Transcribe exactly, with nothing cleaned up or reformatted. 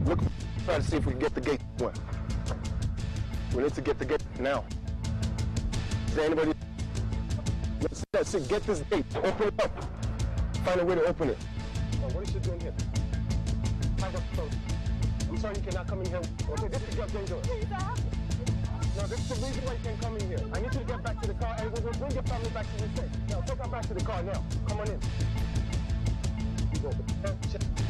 Look, try to see if we can get the gate going. We need to get the gate now. Is there anybody? Let's see, get this gate. Open it up. Find a way to open it. Oh, what is she doing here? Find us close. I'm sorry you cannot come in here. Okay, this is your dangerous. No, this is the reason why you can't come in here. I need you to get back to the car and we'll bring your family back to the safe. Now, take her back to the car now. Come on in. You go.